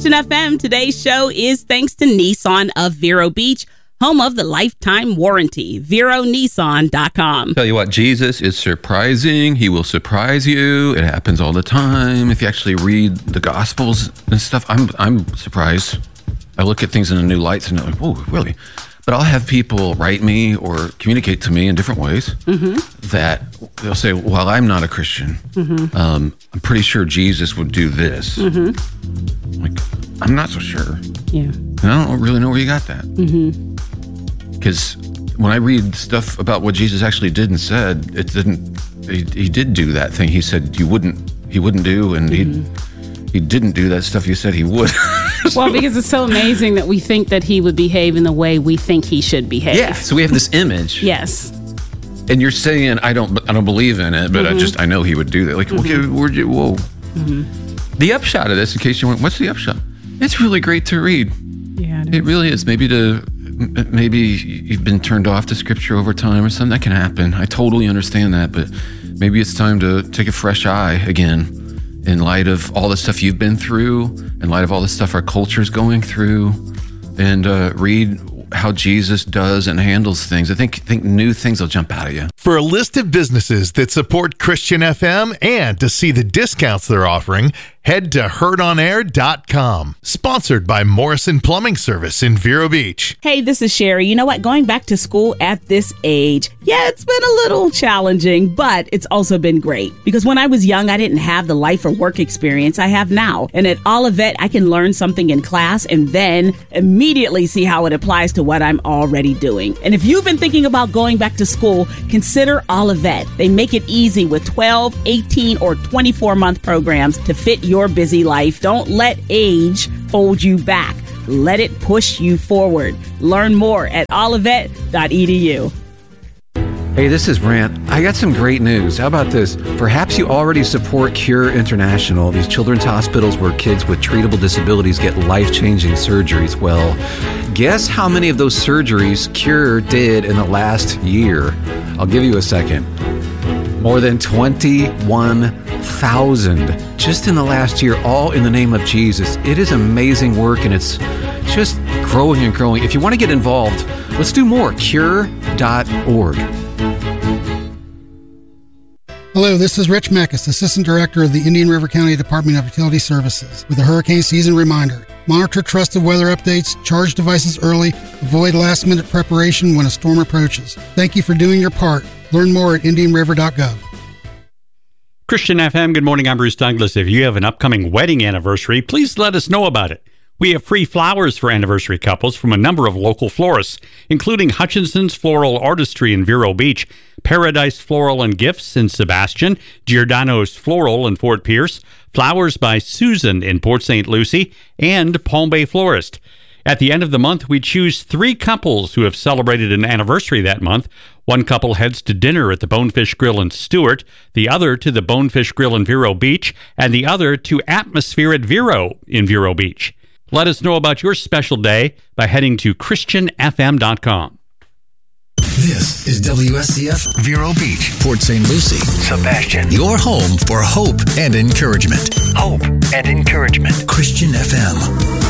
Christian FM. Today's show is thanks to Nissan of Vero Beach, home of the lifetime warranty. VeroNissan.com. Tell you what, Jesus is surprising. He will surprise you. It happens all the time. If you actually read the Gospels and stuff, I'm surprised. I look at things in a new light and I'm like, whoa, really? But I'll have people write me or communicate to me in different ways that they'll say, well, I'm not a Christian. I'm pretty sure Jesus would do this. Like, I'm not so sure. Yeah. And I don't really know where you got that. Because when I read stuff about what Jesus actually did and said, it didn't. He did do that thing. He said he wouldn't do, and he didn't do that stuff he said he would. Well, because it's so amazing that we think that he would behave in the way we think he should behave. Yeah. So we have this image. Yes. And you're saying I don't believe in it, but I know he would do that. Like, okay, whoa. The upshot of this, in case you want, what's the upshot? It's really great to read. Yeah, it really is. Maybe you've been turned off to scripture over time or something. That can happen. I totally understand that, but maybe it's time to take a fresh eye again in light of all the stuff you've been through, in light of all the stuff our culture's going through, and read how Jesus does and handles things. I think new things will jump out at you. For a list of businesses that support Christian FM and to see the discounts they're offering, head to heardonair.com. Sponsored by Morrison Plumbing Service in Vero Beach. Hey, this is Sherry. You know what? Going back to school at this age, yeah, it's been a little challenging, but it's also been great. Because when I was young, I didn't have the life or work experience I have now. And at Olivet, I can learn something in class and then immediately see how it applies to what I'm already doing. And if you've been thinking about going back to school, consider Olivet. They make it easy with 12, 18, or 24-month programs to fit your busy life. Don't let age hold you back. Let it push you forward. Learn more at olivet.edu. Hey, this is Brant. I got some great news. How about this? Perhaps you already support Cure International, these children's hospitals where kids with treatable disabilities get life-changing surgeries. Well, guess how many of those surgeries Cure did in the last year? I'll give you a second. More than 21,000 just in the last year, all in the name of Jesus. It is amazing work, and it's just growing and growing. If you want to get involved, let's do more. Cure.org. Hello, this is Rich Meckes, Assistant Director of the Indian River County Department of Utility Services, with a hurricane season reminder. Monitor trusted weather updates, charge devices early, avoid last-minute preparation when a storm approaches. Thank you for doing your part. Learn more at indianriver.gov. Christian FM, good morning. I'm Bruce Douglas. If you have an upcoming wedding anniversary, please let us know about it. We have free flowers for anniversary couples from a number of local florists, including Hutchinson's Floral Artistry in Vero Beach, Paradise Floral and Gifts in Sebastian, Giordano's Floral in Fort Pierce, Flowers by Susan in Port St. Lucie, and Palm Bay Florist. At the end of the month, we choose 3 couples who have celebrated an anniversary that month. One couple heads to dinner at the Bonefish Grill in Stewart, the other to the Bonefish Grill in Vero Beach, and the other to Atmosphere at Vero in Vero Beach. Let us know about your special day by heading to ChristianFM.com. This is WSCF Vero Beach, Port St. Lucie, Sebastian. Your home for hope and encouragement. Hope and encouragement. Christian FM.